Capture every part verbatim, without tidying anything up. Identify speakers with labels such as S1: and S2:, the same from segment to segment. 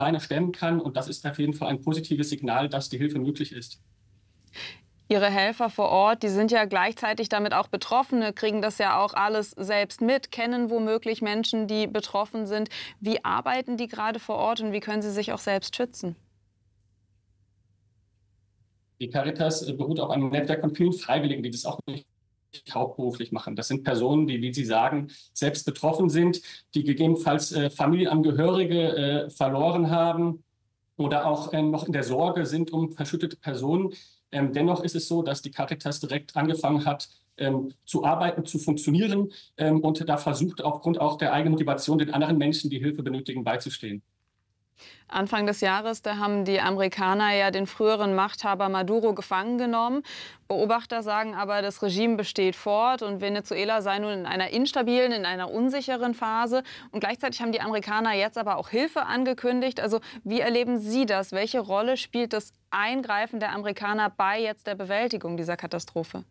S1: alleine stemmen kann. Und das ist auf jeden Fall ein positives Signal, dass die Hilfe möglich ist.
S2: Ihre Helfer vor Ort, die sind ja gleichzeitig damit auch Betroffene, kriegen das ja auch alles selbst mit, kennen womöglich Menschen, die betroffen sind. Wie arbeiten die gerade vor Ort und wie können sie sich auch selbst schützen?
S1: Die Caritas beruht auf einem Netzwerk von vielen Freiwilligen, die das auch nicht hauptberuflich machen. Das sind Personen, die, wie Sie sagen, selbst betroffen sind, die gegebenenfalls äh, Familienangehörige äh, verloren haben oder auch äh, noch in der Sorge sind um verschüttete Personen. Ähm, dennoch ist es so, dass die Caritas direkt angefangen hat, ähm, zu arbeiten, zu funktionieren ähm, und da versucht, aufgrund auch der eigenen Motivation, den anderen Menschen, die Hilfe benötigen, beizustehen.
S2: Anfang des Jahres, da haben die Amerikaner ja den früheren Machthaber Maduro gefangen genommen. Beobachter sagen aber, das Regime besteht fort und Venezuela sei nun in einer instabilen, in einer unsicheren Phase. Und gleichzeitig haben die Amerikaner jetzt aber auch Hilfe angekündigt. Also wie erleben Sie das? Welche Rolle spielt das Eingreifen der Amerikaner bei jetzt der Bewältigung dieser Katastrophe?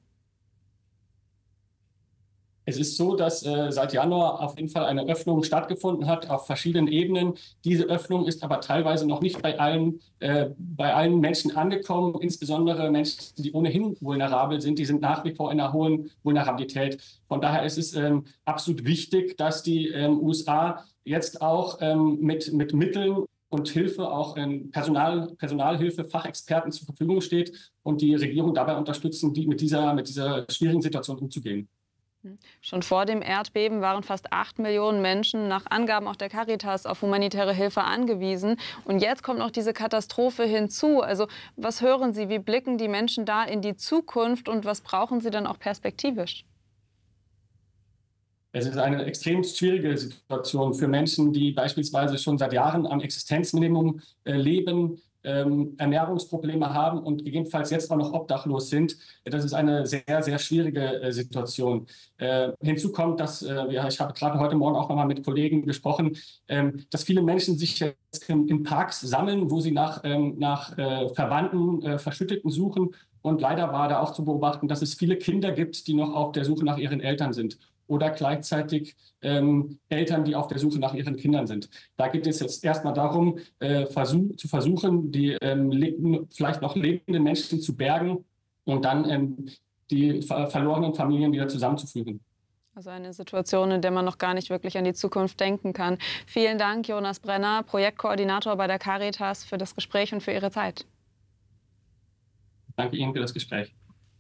S1: Es ist so, dass äh, seit Januar auf jeden Fall eine Öffnung stattgefunden hat auf verschiedenen Ebenen. Diese Öffnung ist aber teilweise noch nicht bei allen, äh, bei allen Menschen angekommen. Insbesondere Menschen, die ohnehin vulnerabel sind, die sind nach wie vor in einer hohen Vulnerabilität. Von daher ist es ähm, absolut wichtig, dass die ähm, U S A jetzt auch ähm, mit, mit Mitteln und Hilfe, auch ähm, Personal, Personalhilfe, Fachexperten zur Verfügung steht und die Regierung dabei unterstützen, die mit dieser, mit dieser schwierigen Situation umzugehen.
S2: Schon vor dem Erdbeben waren fast acht Millionen Menschen nach Angaben auch der Caritas auf humanitäre Hilfe angewiesen. Und jetzt kommt noch diese Katastrophe hinzu. Also was hören Sie, wie blicken die Menschen da in die Zukunft und was brauchen sie dann auch perspektivisch?
S1: Es ist eine extrem schwierige Situation für Menschen, die beispielsweise schon seit Jahren am Existenzminimum äh, leben, ähm, Ernährungsprobleme haben und gegebenenfalls jetzt auch noch obdachlos sind. Das ist eine sehr, sehr schwierige äh, Situation. Äh, hinzu kommt, dass, äh, ja, ich habe gerade heute Morgen auch noch mal mit Kollegen gesprochen, ähm, dass viele Menschen sich jetzt in, in Parks sammeln, wo sie nach, ähm, nach äh, Verwandten, äh, Verschütteten suchen. Und leider war da auch zu beobachten, dass es viele Kinder gibt, die noch auf der Suche nach ihren Eltern sind. Oder gleichzeitig ähm, Eltern, die auf der Suche nach ihren Kindern sind. Da geht es jetzt erstmal darum, äh, versuch, zu versuchen, die ähm, lebenden, vielleicht noch lebenden Menschen zu bergen und dann ähm, die ver verlorenen Familien wieder zusammenzufügen.
S2: Also eine Situation, in der man noch gar nicht wirklich an die Zukunft denken kann. Vielen Dank, Jonas Brenner, Projektkoordinator bei der Caritas, für das Gespräch und für Ihre Zeit.
S1: Danke Ihnen für das Gespräch.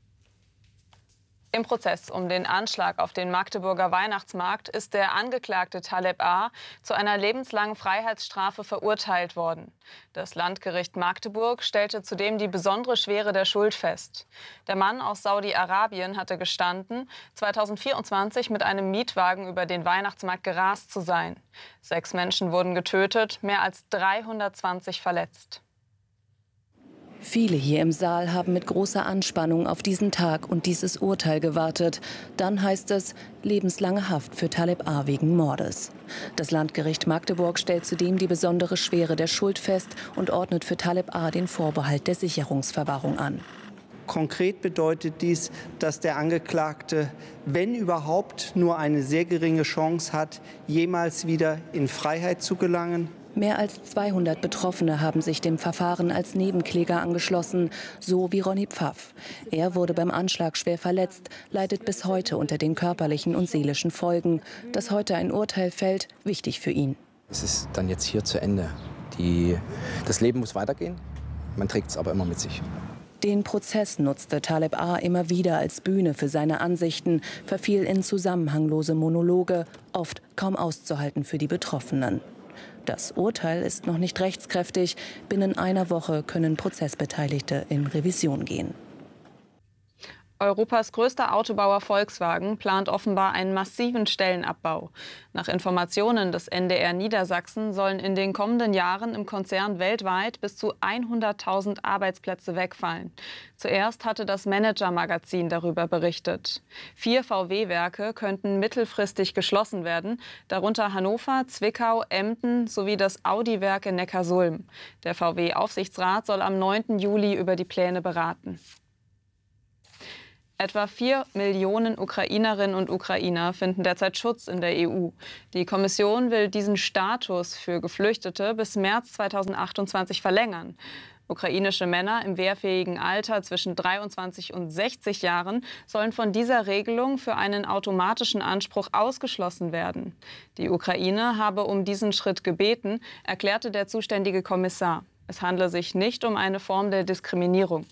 S2: Im Prozess um den Anschlag auf den Magdeburger Weihnachtsmarkt ist der Angeklagte Taleb A. zu einer lebenslangen Freiheitsstrafe verurteilt worden. Das Landgericht Magdeburg stellte zudem die besondere Schwere der Schuld fest. Der Mann aus Saudi-Arabien hatte gestanden, zweitausendvierundzwanzig mit einem Mietwagen über den Weihnachtsmarkt gerast zu sein. Sechs Menschen wurden getötet, mehr als dreihundertzwanzig verletzt.
S3: Viele hier im Saal haben mit großer Anspannung auf diesen Tag und dieses Urteil gewartet. Dann heißt es lebenslange Haft für Taleb A. wegen Mordes. Das Landgericht Magdeburg stellt zudem die besondere Schwere der Schuld fest und ordnet für Taleb A. den Vorbehalt der Sicherungsverwahrung an.
S4: Konkret bedeutet dies, dass der Angeklagte, wenn überhaupt, nur eine sehr geringe Chance hat, jemals wieder in Freiheit zu gelangen.
S3: Mehr als zweihundert Betroffene haben sich dem Verfahren als Nebenkläger angeschlossen, so wie Ronny Pfaff. Er wurde beim Anschlag schwer verletzt, leidet bis heute unter den körperlichen und seelischen Folgen. Dass heute ein Urteil fällt, wichtig für ihn.
S5: Es ist dann jetzt hier zu Ende. Die, das Leben muss weitergehen, man trägt es aber immer mit sich.
S3: Den Prozess nutzte Taleb A. immer wieder als Bühne für seine Ansichten, verfiel in zusammenhanglose Monologe, oft kaum auszuhalten für die Betroffenen. Das Urteil ist noch nicht rechtskräftig. Binnen einer Woche können Prozessbeteiligte in Revision gehen.
S2: Europas größter Autobauer Volkswagen plant offenbar einen massiven Stellenabbau. Nach Informationen des N D R Niedersachsen sollen in den kommenden Jahren im Konzern weltweit bis zu hunderttausend Arbeitsplätze wegfallen. Zuerst hatte das Manager-Magazin darüber berichtet. Vier V W-Werke könnten mittelfristig geschlossen werden, darunter Hannover, Zwickau, Emden sowie das Audi-Werk in Neckarsulm. Der V W-Aufsichtsrat soll am neunten Juli über die Pläne beraten. Etwa vier Millionen Ukrainerinnen und Ukrainer finden derzeit Schutz in der E U. Die Kommission will diesen Status für Geflüchtete bis März zweitausendachtundzwanzig verlängern. Ukrainische Männer im wehrfähigen Alter zwischen dreiundzwanzig und sechzig Jahren sollen von dieser Regelung für einen automatischen Anspruch ausgeschlossen werden. Die Ukraine habe um diesen Schritt gebeten, erklärte der zuständige Kommissar. Es handle sich nicht um eine Form der Diskriminierung.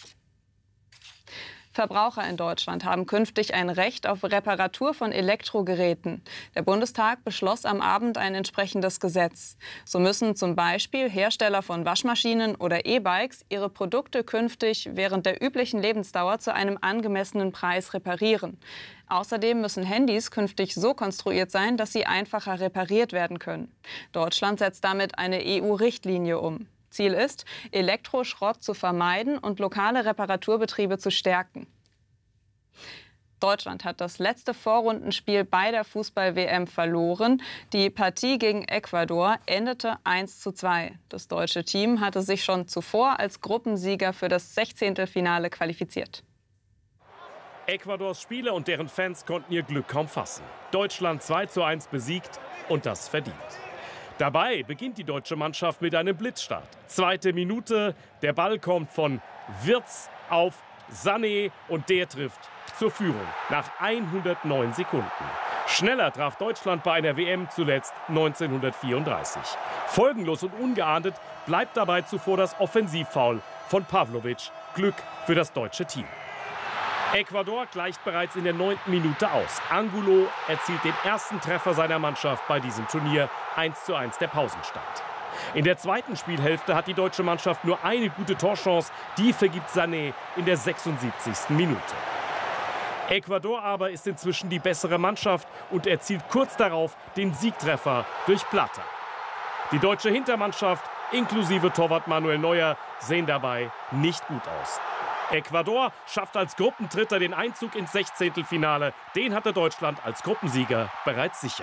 S2: Verbraucher in Deutschland haben künftig ein Recht auf Reparatur von Elektrogeräten. Der Bundestag beschloss am Abend ein entsprechendes Gesetz. So müssen zum Beispiel Hersteller von Waschmaschinen oder E-Bikes ihre Produkte künftig während der üblichen Lebensdauer zu einem angemessenen Preis reparieren. Außerdem müssen Handys künftig so konstruiert sein, dass sie einfacher repariert werden können. Deutschland setzt damit eine E U-Richtlinie um. Ziel ist, Elektroschrott zu vermeiden und lokale Reparaturbetriebe zu stärken. Deutschland hat das letzte Vorrundenspiel bei der Fußball-W M verloren. Die Partie gegen Ecuador endete eins zu zwei. Das deutsche Team hatte sich schon zuvor als Gruppensieger für das Sechzehntelfinale qualifiziert.
S6: Ecuadors Spieler und deren Fans konnten ihr Glück kaum fassen. Deutschland zwei zu eins besiegt und das verdient. Dabei beginnt die deutsche Mannschaft mit einem Blitzstart. Zweite Minute, der Ball kommt von Wirtz auf Sané und der trifft zur Führung nach hundertneun Sekunden. Schneller traf Deutschland bei einer W M zuletzt neunzehnhundertvierunddreißig. Folgenlos und ungeahndet bleibt dabei zuvor das Offensivfoul von Pavlovic. Glück für das deutsche Team. Ecuador gleicht bereits in der neunten Minute aus. Angulo erzielt den ersten Treffer seiner Mannschaft bei diesem Turnier. eins zu eins der Pausenstand. In der zweiten Spielhälfte hat die deutsche Mannschaft nur eine gute Torchance. Die vergibt Sané in der sechsundsiebzigsten Minute. Ecuador aber ist inzwischen die bessere Mannschaft und erzielt kurz darauf den Siegtreffer durch Plata. Die deutsche Hintermannschaft inklusive Torwart Manuel Neuer sehen dabei nicht gut aus. Ecuador schafft als Gruppendritter den Einzug ins Sechzehntelfinale. Den hatte Deutschland als Gruppensieger bereits sicher.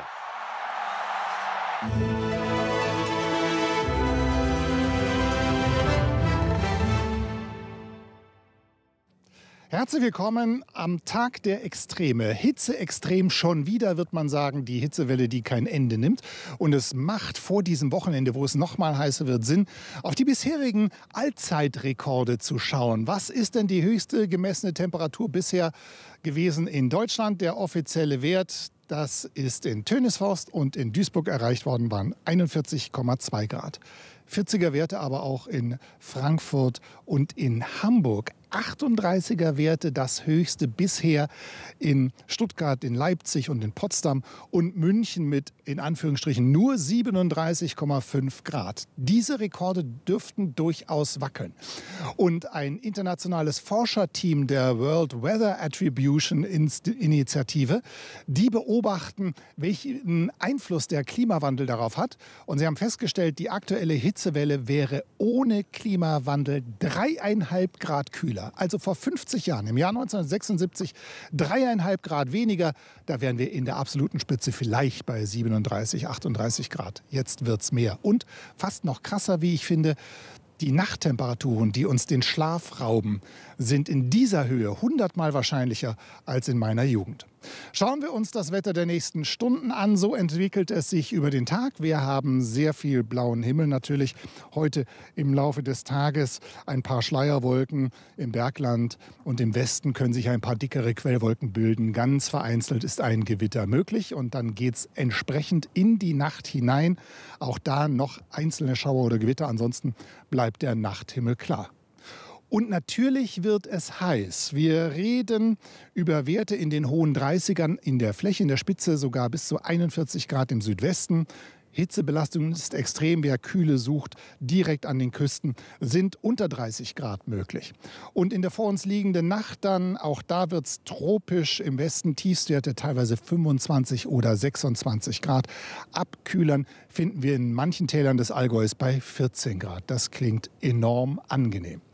S7: Herzlich willkommen am Tag der Extreme. Hitzeextrem schon wieder, wird man sagen, die Hitzewelle, die kein Ende nimmt. Und es macht vor diesem Wochenende, wo es noch mal heißer wird, Sinn, auf die bisherigen Allzeitrekorde zu schauen. Was ist denn die höchste gemessene Temperatur bisher gewesen in Deutschland? Der offizielle Wert, das ist in Tönisforst und in Duisburg erreicht worden, waren einundvierzig Komma zwei Grad. vierziger Werte aber auch in Frankfurt und in Hamburg. achtunddreißiger Werte, das höchste bisher in Stuttgart, in Leipzig und in Potsdam und München mit in Anführungsstrichen nur siebenunddreißig Komma fünf Grad. Diese Rekorde dürften durchaus wackeln. Und ein internationales Forscherteam der World Weather Attribution Initiative, die beobachten, welchen Einfluss der Klimawandel darauf hat. Und sie haben festgestellt, die aktuelle Hitzewelle wäre ohne Klimawandel dreieinhalb Grad kühler. Also vor fünfzig Jahren, im Jahr neunzehnhundertsechsundsiebzig, dreieinhalb Grad weniger. Da wären wir in der absoluten Spitze vielleicht bei siebenunddreißig, achtunddreißig Grad. Jetzt wird's mehr. Und fast noch krasser, wie ich finde, die Nachttemperaturen, die uns den Schlaf rauben, sind in dieser Höhe hundertmal wahrscheinlicher als in meiner Jugend. Schauen wir uns das Wetter der nächsten Stunden an. So entwickelt es sich über den Tag. Wir haben sehr viel blauen Himmel natürlich. Heute im Laufe des Tages ein paar Schleierwolken im Bergland und im Westen können sich ein paar dickere Quellwolken bilden. Ganz vereinzelt ist ein Gewitter möglich und dann geht es entsprechend in die Nacht hinein. Auch da noch einzelne Schauer oder Gewitter. Ansonsten bleibt der Nachthimmel klar. Und natürlich wird es heiß. Wir reden über Werte in den hohen dreißigern, in der Fläche, in der Spitze sogar bis zu einundvierzig Grad im Südwesten. Hitzebelastung ist extrem. Wer Kühle sucht, direkt an den Küsten, sind unter dreißig Grad möglich. Und in der vor uns liegenden Nacht dann, auch da wird es tropisch. Im Westen Tiefstwerte teilweise fünfundzwanzig oder sechsundzwanzig Grad. Abkühlern finden wir in manchen Tälern des Allgäus bei vierzehn Grad. Das klingt enorm angenehm.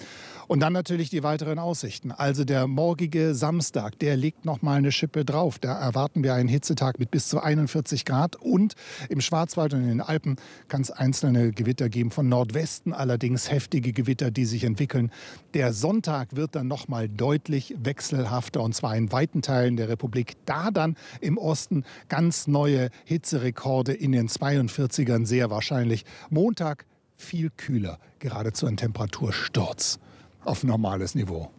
S7: Und dann natürlich die weiteren Aussichten. Also der morgige Samstag, der legt noch mal eine Schippe drauf. Da erwarten wir einen Hitzetag mit bis zu einundvierzig Grad. Und im Schwarzwald und in den Alpen kann es einzelne Gewitter geben. Von Nordwesten allerdings heftige Gewitter, die sich entwickeln. Der Sonntag wird dann noch mal deutlich wechselhafter. Und zwar in weiten Teilen der Republik. Da dann im Osten ganz neue Hitzerekorde in den zweiundvierzigern sehr wahrscheinlich. Montag viel kühler, geradezu ein Temperatursturz auf normales Niveau.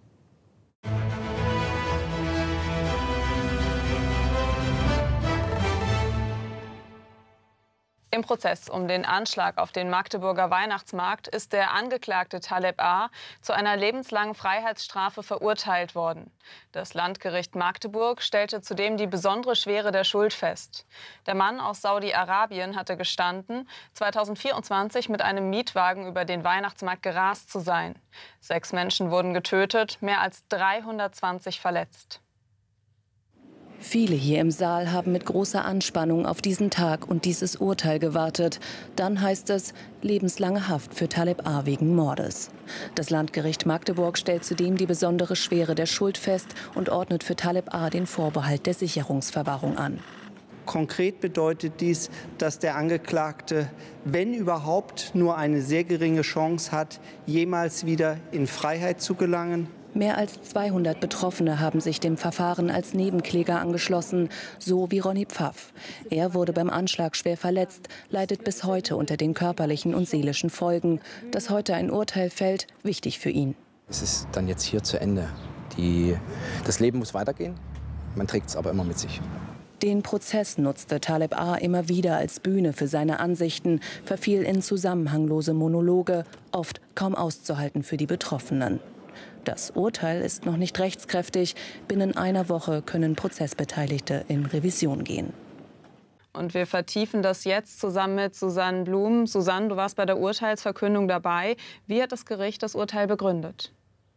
S2: Im Prozess um den Anschlag auf den Magdeburger Weihnachtsmarkt ist der Angeklagte Taleb A. zu einer lebenslangen Freiheitsstrafe verurteilt worden. Das Landgericht Magdeburg stellte zudem die besondere Schwere der Schuld fest. Der Mann aus Saudi-Arabien hatte gestanden, zweitausendvierundzwanzig mit einem Mietwagen über den Weihnachtsmarkt gerast zu sein. Sechs Menschen wurden getötet, mehr als dreihundertzwanzig verletzt.
S3: Viele hier im Saal haben mit großer Anspannung auf diesen Tag und dieses Urteil gewartet. Dann heißt es lebenslange Haft für Taleb A. wegen Mordes. Das Landgericht Magdeburg stellt zudem die besondere Schwere der Schuld fest und ordnet für Taleb A. den Vorbehalt der Sicherungsverwahrung an.
S4: Konkret bedeutet dies, dass der Angeklagte, wenn überhaupt, nur eine sehr geringe Chance hat, jemals wieder in Freiheit zu gelangen.
S3: Mehr als zweihundert Betroffene haben sich dem Verfahren als Nebenkläger angeschlossen, so wie Ronny Pfaff. Er wurde beim Anschlag schwer verletzt, leidet bis heute unter den körperlichen und seelischen Folgen. Dass heute ein Urteil fällt, wichtig für ihn.
S5: Es ist dann jetzt hier zu Ende. Die, das Leben muss weitergehen, man trägt es aber immer mit sich.
S3: Den Prozess nutzte Taleb A. immer wieder als Bühne für seine Ansichten, verfiel in zusammenhanglose Monologe, oft kaum auszuhalten für die Betroffenen. Das Urteil ist noch nicht rechtskräftig. Binnen einer Woche können Prozessbeteiligte in Revision gehen.
S2: Und wir vertiefen das jetzt zusammen mit Susanne Blum. Susanne, du warst bei der Urteilsverkündung dabei. Wie hat das Gericht das Urteil begründet?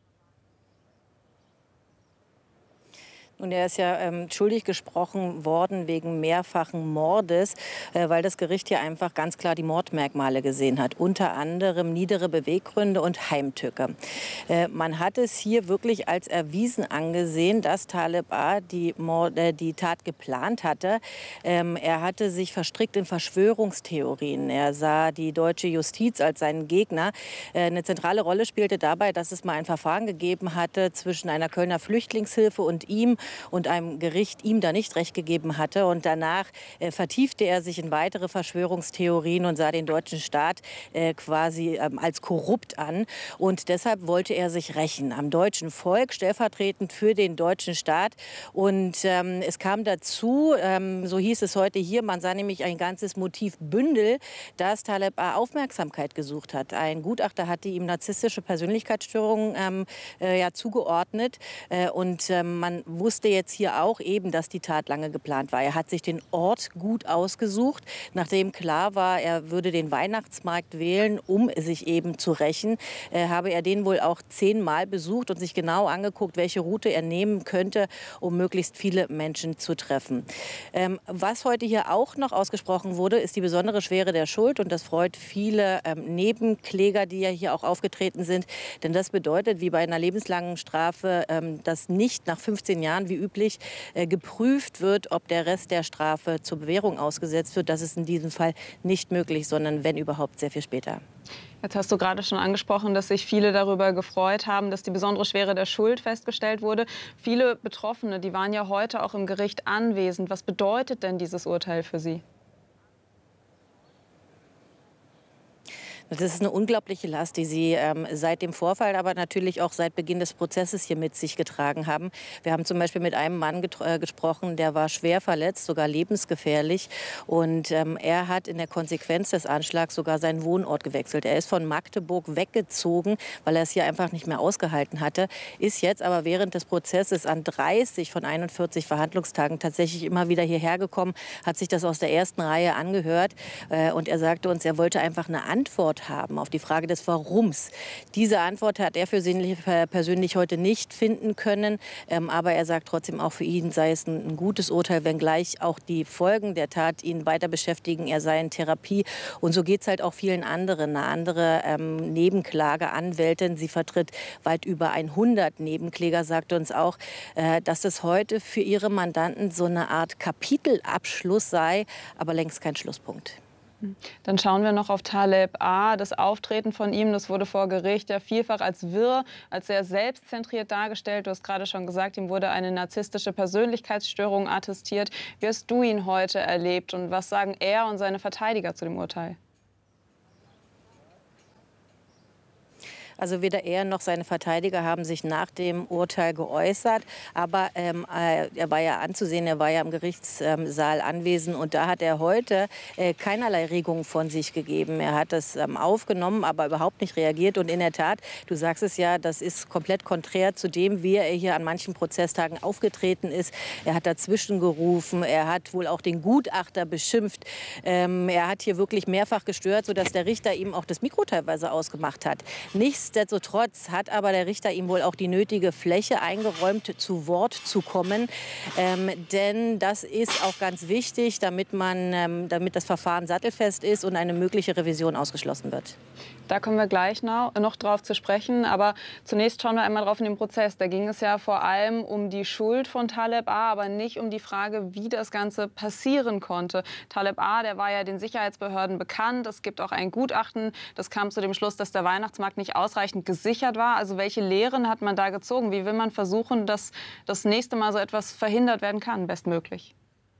S8: Und er ist ja ähm, schuldig gesprochen worden wegen mehrfachen Mordes, äh, weil das Gericht ja einfach ganz klar die Mordmerkmale gesehen hat. Unter anderem niedere Beweggründe und Heimtücke. Äh, man hat es hier wirklich als erwiesen angesehen, dass Taleb A. die, Mord, äh, die Tat geplant hatte. Ähm, er hatte sich verstrickt in Verschwörungstheorien. Er sah die deutsche Justiz als seinen Gegner. Äh, eine zentrale Rolle spielte dabei, dass es mal ein Verfahren gegeben hatte zwischen einer Kölner Flüchtlingshilfe und ihm, und einem Gericht ihm da nicht recht gegeben hatte. Und danach äh, vertiefte er sich in weitere Verschwörungstheorien und sah den deutschen Staat äh, quasi ähm, als korrupt an. Und deshalb wollte er sich rächen am deutschen Volk, stellvertretend für den deutschen Staat. Und ähm, es kam dazu, ähm, so hieß es heute hier, man sah nämlich ein ganzes Motivbündel, das Taleb A. Aufmerksamkeit gesucht hat. Ein Gutachter hatte ihm narzisstische Persönlichkeitsstörungen ähm, äh, ja, zugeordnet. Äh, und ähm, man wusste jetzt hier auch eben, dass die Tat lange geplant war. Er hat sich den Ort gut ausgesucht, nachdem klar war, er würde den Weihnachtsmarkt wählen, um sich eben zu rächen, äh, habe er den wohl auch zehnmal besucht und sich genau angeguckt, welche Route er nehmen könnte, um möglichst viele Menschen zu treffen. Ähm, was heute hier auch noch ausgesprochen wurde, ist die besondere Schwere der Schuld, und das freut viele ähm, Nebenkläger, die ja hier auch aufgetreten sind, denn das bedeutet, wie bei einer lebenslangen Strafe, ähm, dass nicht nach fünfzehn Jahren wie üblich äh, geprüft wird, ob der Rest der Strafe zur Bewährung ausgesetzt wird. Das ist in diesem Fall nicht möglich, sondern wenn überhaupt sehr viel später.
S2: Jetzt hast du gerade schon angesprochen, dass sich viele darüber gefreut haben, dass die besondere Schwere der Schuld festgestellt wurde. Viele Betroffene, die waren ja heute auch im Gericht anwesend. Was bedeutet denn dieses Urteil für sie?
S8: Das ist eine unglaubliche Last, die Sie ähm, seit dem Vorfall, aber natürlich auch seit Beginn des Prozesses hier mit sich getragen haben. Wir haben zum Beispiel mit einem Mann äh, gesprochen, der war schwer verletzt, sogar lebensgefährlich. Und ähm, er hat in der Konsequenz des Anschlags sogar seinen Wohnort gewechselt. Er ist von Magdeburg weggezogen, weil er es hier einfach nicht mehr ausgehalten hatte. Ist jetzt aber während des Prozesses an dreißig von einundvierzig Verhandlungstagen tatsächlich immer wieder hierher gekommen, hat sich das aus der ersten Reihe angehört. Äh, und er sagte uns, er wollte einfach eine Antwort Antwort haben auf die Frage des Warums. Diese Antwort hat er für sich persönlich heute nicht finden können. Ähm, aber er sagt trotzdem, auch für ihn sei es ein, ein gutes Urteil, wenngleich auch die Folgen der Tat ihn weiter beschäftigen. Er sei in Therapie. Und so geht es halt auch vielen anderen. Eine andere ähm, Nebenklageanwältin, sie vertritt weit über hundert Nebenkläger, sagte uns auch, äh, dass es heute für ihre Mandanten so eine Art Kapitelabschluss sei, aber längst kein Schlusspunkt.
S2: Dann schauen wir noch auf Taleb A. Das Auftreten von ihm, das wurde vor Gericht ja vielfach als wirr, als sehr selbstzentriert dargestellt. Du hast gerade schon gesagt, ihm wurde eine narzisstische Persönlichkeitsstörung attestiert. Wie hast du ihn heute erlebt und was sagen er und seine Verteidiger zu dem Urteil?
S8: Also weder er noch seine Verteidiger haben sich nach dem Urteil geäußert. Aber ähm, äh, er war ja anzusehen, er war ja im Gerichtssaal anwesend. Und da hat er heute äh, keinerlei Regungen von sich gegeben. Er hat das ähm, aufgenommen, aber überhaupt nicht reagiert. Und in der Tat, du sagst es ja, das ist komplett konträr zu dem, wie er hier an manchen Prozesstagen aufgetreten ist. Er hat dazwischen gerufen, er hat wohl auch den Gutachter beschimpft. Ähm, er hat hier wirklich mehrfach gestört, sodass der Richter ihm auch das Mikro teilweise ausgemacht hat. Nichts Nichtsdestotrotz hat aber der Richter ihm wohl auch die nötige Fläche eingeräumt, zu Wort zu kommen. Ähm, denn das ist auch ganz wichtig, damit, man, ähm, damit das Verfahren sattelfest ist und eine mögliche Revision ausgeschlossen wird.
S2: Da kommen wir gleich noch, noch drauf zu sprechen. Aber zunächst schauen wir einmal drauf in den Prozess. Da ging es ja vor allem um die Schuld von Taleb A., aber nicht um die Frage, wie das Ganze passieren konnte. Taleb A., der war ja den Sicherheitsbehörden bekannt. Es gibt auch ein Gutachten, das kam zu dem Schluss, dass der Weihnachtsmarkt nicht ausreichend gesichert war. Also welche Lehren hat man da gezogen? Wie will man versuchen, dass das nächste Mal so etwas verhindert werden kann, bestmöglich?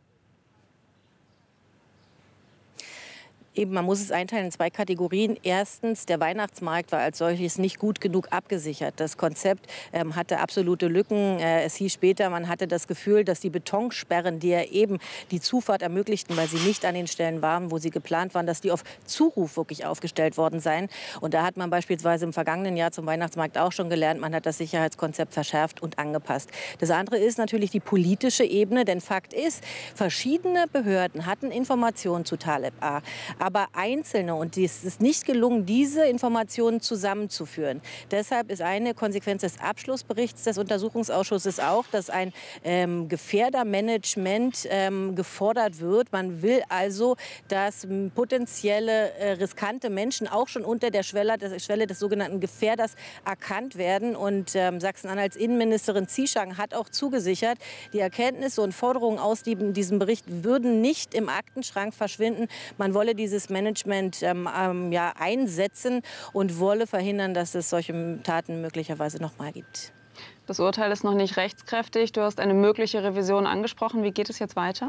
S8: Eben, man muss es einteilen in zwei Kategorien. Erstens, der Weihnachtsmarkt war als solches nicht gut genug abgesichert. Das Konzept ähm, hatte absolute Lücken. Äh, es hieß später, man hatte das Gefühl, dass die Betonsperren, die ja eben die Zufahrt ermöglichten, weil sie nicht an den Stellen waren, wo sie geplant waren, dass die auf Zuruf wirklich aufgestellt worden seien. Und da hat man beispielsweise im vergangenen Jahr zum Weihnachtsmarkt auch schon gelernt, man hat das Sicherheitskonzept verschärft und angepasst. Das andere ist natürlich die politische Ebene, denn Fakt ist, verschiedene Behörden hatten Informationen zu Taleb A. Aber Einzelne, und es ist nicht gelungen, diese Informationen zusammenzuführen. Deshalb ist eine Konsequenz des Abschlussberichts des Untersuchungsausschusses auch, dass ein ähm, Gefährdermanagement ähm, gefordert wird. Man will also, dass ähm, potenzielle äh, riskante Menschen auch schon unter der Schwelle, der Schwelle des sogenannten Gefährders erkannt werden. Und ähm, Sachsen-Anhalts Innenministerin Zieschang hat auch zugesichert, die Erkenntnisse und Forderungen aus diesem Bericht würden nicht im Aktenschrank verschwinden. Man wolle diese Management ähm, ähm, ja, einsetzen und wolle verhindern, dass es solche Taten möglicherweise noch mal gibt.
S2: Das Urteil ist noch nicht rechtskräftig. Du hast eine mögliche Revision angesprochen. Wie geht es jetzt weiter?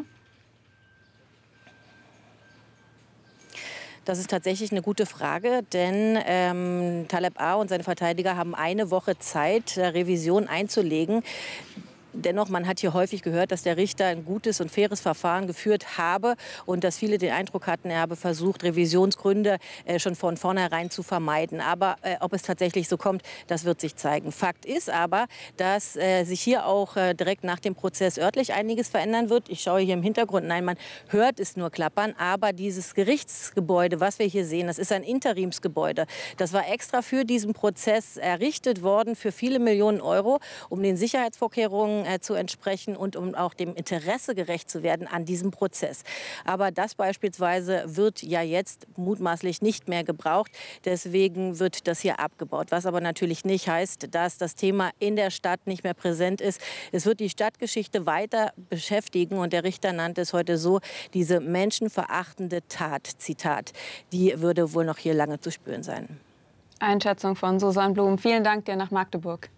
S8: Das ist tatsächlich eine gute Frage, denn ähm, Taleb A. und seine Verteidiger haben eine Woche Zeit, Revision einzulegen. Dennoch, man hat hier häufig gehört, dass der Richter ein gutes und faires Verfahren geführt habe und dass viele den Eindruck hatten, er habe versucht, Revisionsgründe äh, schon von vornherein zu vermeiden. Aber äh, ob es tatsächlich so kommt, das wird sich zeigen. Fakt ist aber, dass äh, sich hier auch äh, direkt nach dem Prozess örtlich einiges verändern wird. Ich schaue hier im Hintergrund, nein, man hört es nur klappern, aber dieses Gerichtsgebäude, was wir hier sehen, das ist ein Interimsgebäude. Das war extra für diesen Prozess errichtet worden für viele Millionen Euro, um den Sicherheitsvorkehrungen zu entsprechen und um auch dem Interesse gerecht zu werden an diesem Prozess. Aber das beispielsweise wird ja jetzt mutmaßlich nicht mehr gebraucht. Deswegen wird das hier abgebaut. Was aber natürlich nicht heißt, dass das Thema in der Stadt nicht mehr präsent ist. Es wird die Stadtgeschichte weiter beschäftigen. Und der Richter nannte es heute so, diese menschenverachtende Tat, Zitat, die würde wohl noch hier lange zu spüren sein.
S2: Einschätzung von Susanne Blum. Vielen Dank dir nach Magdeburg.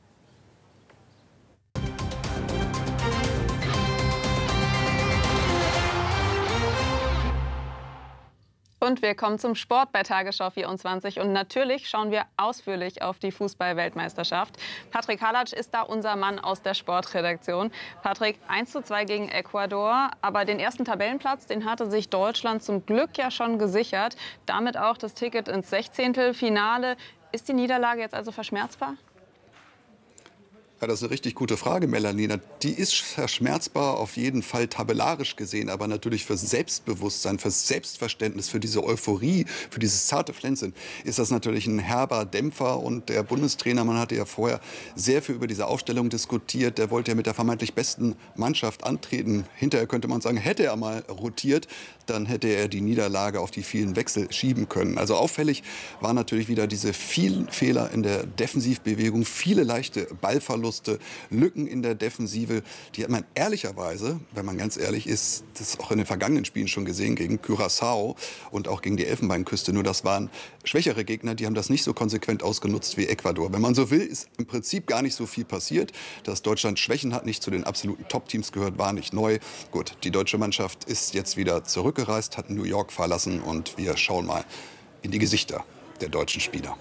S2: Und wir kommen zum Sport bei Tagesschau vierundzwanzig. Und natürlich schauen wir ausführlich auf die Fußball-Weltmeisterschaft. Patrick Halatsch ist da unser Mann aus der Sportredaktion. Patrick, eins zu zwei gegen Ecuador. Aber den ersten Tabellenplatz, den hatte sich Deutschland zum Glück ja schon gesichert. Damit auch das Ticket ins Sechzehntelfinale. Ist die Niederlage jetzt also verschmerzbar?
S9: Ja, das ist eine richtig gute Frage, Melanie. Die ist verschmerzbar, auf jeden Fall tabellarisch gesehen, aber natürlich fürs Selbstbewusstsein, fürs Selbstverständnis, für diese Euphorie, für dieses zarte Pflänzchen ist das natürlich ein herber Dämpfer. Und der Bundestrainer, man hatte ja vorher sehr viel über diese Aufstellung diskutiert, der wollte ja mit der vermeintlich besten Mannschaft antreten. Hinterher könnte man sagen, hätte er mal rotiert, dann hätte er die Niederlage auf die vielen Wechsel schieben können. Also auffällig waren natürlich wieder diese vielen Fehler in der Defensivbewegung, viele leichte Ballverluste, Lücken in der Defensive. Die hat man ehrlicherweise, wenn man ganz ehrlich ist, das auch in den vergangenen Spielen schon gesehen, gegen Curaçao und auch gegen die Elfenbeinküste. Nur das waren schwächere Gegner, die haben das nicht so konsequent ausgenutzt wie Ecuador. Wenn man so will, ist im Prinzip gar nicht so viel passiert. Dass Deutschland Schwächen hat, nicht zu den absoluten Top-Teams gehört, war nicht neu. Gut, die deutsche Mannschaft ist jetzt wieder zurückgereist, hat New York verlassen und wir schauen mal in die Gesichter der deutschen Spieler.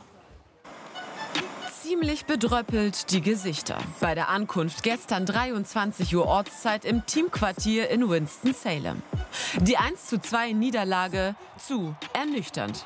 S10: Ziemlich bedröppelt die Gesichter. Bei der Ankunft gestern dreiundzwanzig Uhr Ortszeit im Teamquartier in Winston-Salem. Die eins zu zwei Niederlage zu ernüchternd.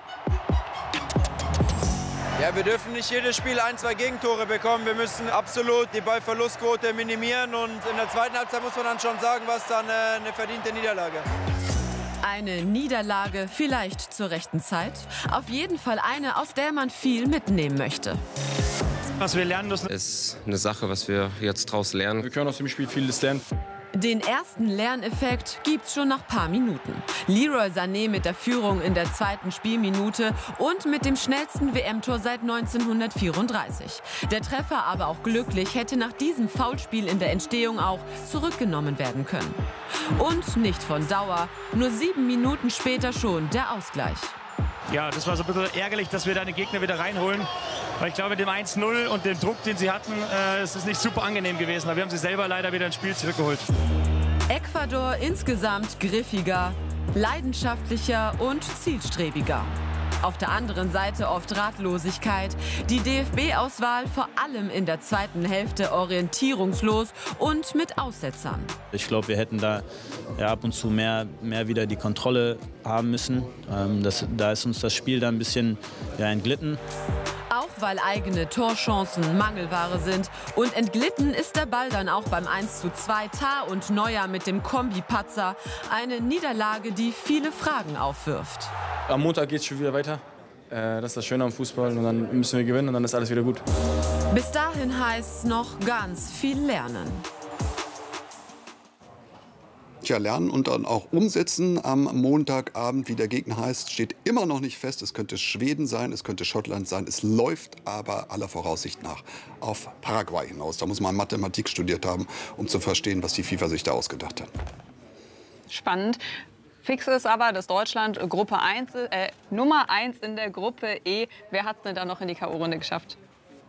S11: Ja, wir dürfen nicht jedes Spiel ein, zwei Gegentore bekommen. Wir müssen absolut die Ballverlustquote minimieren. Und in der zweiten Halbzeit muss man dann schon sagen, was dann eine verdiente Niederlage.
S10: Eine Niederlage vielleicht zur rechten Zeit. Auf jeden Fall eine, aus der man viel mitnehmen möchte.
S12: Was wir lernen müssen,
S13: ist eine Sache, was wir jetzt draus lernen.
S12: Wir können aus dem Spiel vieles lernen.
S10: Den ersten Lerneffekt gibt's schon nach paar Minuten. Leroy Sané mit der Führung in der zweiten Spielminute und mit dem schnellsten W M-Tor seit neunzehnhundertvierunddreißig. Der Treffer, aber auch glücklich, hätte nach diesem Foulspiel in der Entstehung auch zurückgenommen werden können. Und nicht von Dauer, nur sieben Minuten später schon der Ausgleich.
S12: Ja, das war so ein bisschen ärgerlich, dass wir da den Gegner wieder reinholen. Weil ich glaube, mit dem eins null und dem Druck, den sie hatten, äh, ist es nicht super angenehm gewesen. Aber wir haben sie selber leider wieder ins Spiel zurückgeholt.
S10: Ecuador insgesamt griffiger, leidenschaftlicher und zielstrebiger. Auf der anderen Seite oft Ratlosigkeit. Die D F B-Auswahl vor allem in der zweiten Hälfte orientierungslos und mit Aussetzern.
S14: Ich glaube, wir hätten da ja, ab und zu mehr, mehr wieder die Kontrolle haben müssen. Ähm, das, da ist uns das Spiel da ein bisschen ja, entglitten.
S10: Auch weil eigene Torchancen Mangelware sind. Und entglitten ist der Ball dann auch beim eins zu zwei. Tah und Neuer mit dem Kombi-Patzer. Eine Niederlage, die viele Fragen aufwirft.
S12: Am Montag geht es schon wieder weiter. Äh, das ist das Schöne am Fußball. Und dann müssen wir gewinnen und dann ist alles wieder gut.
S10: Bis dahin heißt es noch ganz viel lernen.
S9: Tja, lernen und dann auch umsetzen am Montagabend, wie der Gegner heißt, steht immer noch nicht fest. Es könnte Schweden sein, es könnte Schottland sein. Es läuft aber aller Voraussicht nach auf Paraguay hinaus. Da muss man Mathematik studiert haben, um zu verstehen, was die FIFA sich da ausgedacht hat.
S2: Spannend. Fix ist aber, dass Deutschland Gruppe eins, äh, Nummer eins in der Gruppe E. Wer hat es denn da noch in die K O-Runde geschafft?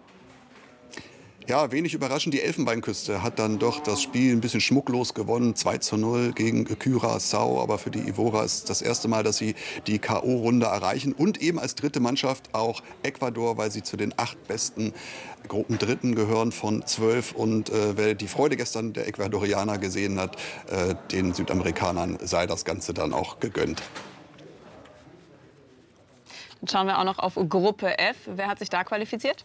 S9: Ja, wenig überraschend, die Elfenbeinküste hat dann doch das Spiel ein bisschen schmucklos gewonnen. zwei zu null gegen Curaçao. Aber für die Ivora ist das erste Mal, dass sie die K O-Runde erreichen. Und eben als dritte Mannschaft auch Ecuador, weil sie zu den acht besten Gruppendritten gehören von zwölf. Und äh, wer die Freude gestern der Ecuadorianer gesehen hat, äh, den Südamerikanern sei das Ganze dann auch gegönnt.
S2: Dann schauen wir auch noch auf Gruppe F. Wer hat sich da qualifiziert?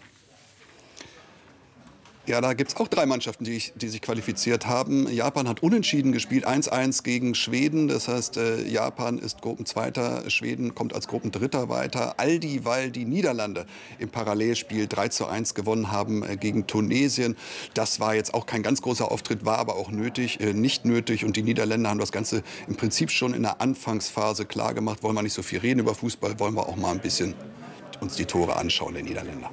S9: Ja, da gibt es auch drei Mannschaften, die, die sich qualifiziert haben. Japan hat unentschieden gespielt, eins eins gegen Schweden. Das heißt, äh, Japan ist Gruppenzweiter, Schweden kommt als Gruppendritter weiter. All die, weil die Niederlande im Parallelspiel drei zu eins gewonnen haben äh, gegen Tunesien. Das war jetzt auch kein ganz großer Auftritt, war aber auch nötig, äh, nicht nötig. Und die Niederländer haben das Ganze im Prinzip schon in der Anfangsphase klargemacht. Wollen wir nicht so viel reden über Fußball, wollen wir auch mal ein bisschen uns die Tore anschauen, der Niederländer.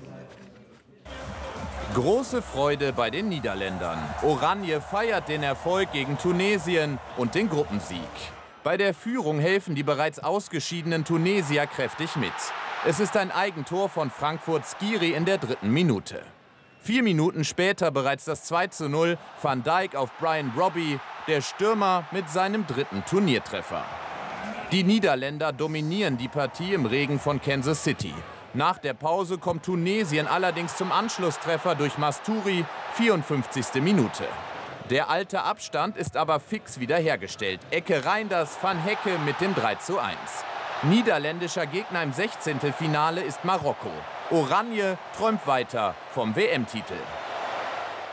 S15: Große Freude bei den Niederländern. Oranje feiert den Erfolg gegen Tunesien und den Gruppensieg. Bei der Führung helfen die bereits ausgeschiedenen Tunesier kräftig mit. Es ist ein Eigentor von Frankfurts Skiri in der dritten Minute. Vier Minuten später bereits das zwei zu null, Van Dijk auf Brian Robbie, der Stürmer mit seinem dritten Turniertreffer. Die Niederländer dominieren die Partie im Regen von Kansas City. Nach der Pause kommt Tunesien allerdings zum Anschlusstreffer durch Masturi, vierundfünfzigste Minute. Der alte Abstand ist aber fix wiederhergestellt. Ecke Reinders, Van Hecke mit dem drei zu eins. Niederländischer Gegner im Sechzehntelfinale ist Marokko. Oranje träumt weiter vom W M-Titel.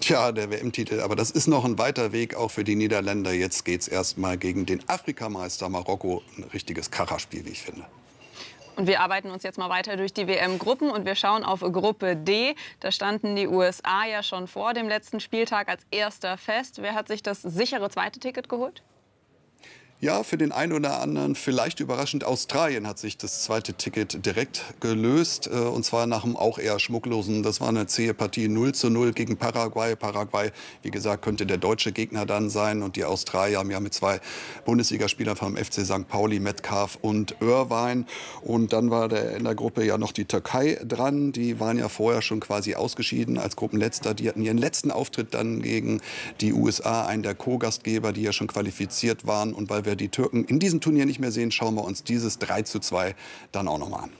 S9: Tja, der W M-Titel, aber das ist noch ein weiter Weg auch für die Niederländer. Jetzt geht es erstmal gegen den Afrikameister Marokko. Ein richtiges Kracherspiel, wie ich finde.
S2: Und wir arbeiten uns jetzt mal weiter durch die W M-Gruppen und wir schauen auf Gruppe D. Da standen die U S A ja schon vor dem letzten Spieltag als erster fest. Wer hat sich das sichere zweite Ticket geholt?
S9: Ja, für den einen oder anderen vielleicht überraschend. Australien hat sich das zweite Ticket direkt gelöst. Äh, und zwar nach einem auch eher schmucklosen. Das war eine zähe Partie null zu null gegen Paraguay. Paraguay, wie gesagt, könnte der deutsche Gegner dann sein. Und die Australier haben ja mit zwei Bundesligaspielern vom F C Sankt Pauli, Metcalf und Irvine. Und dann war der, in der Gruppe ja noch die Türkei dran. Die waren ja vorher schon quasi ausgeschieden als Gruppenletzter. Die hatten ihren letzten Auftritt dann gegen die U S A, einen der Co-Gastgeber, die ja schon qualifiziert waren. Und weil wir die Türken in diesem Turnier nicht mehr sehen, schauen wir uns dieses drei zu zwei dann auch noch mal an.